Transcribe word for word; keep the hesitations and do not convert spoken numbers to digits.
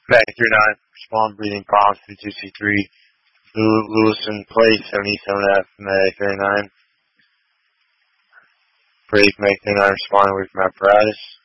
Mag three nine, respond breathing prompts to two C three. Lewiston Place, seventy-seven F, Mag thirty-nine. Brave Mag thirty-nine responding with my apparatus.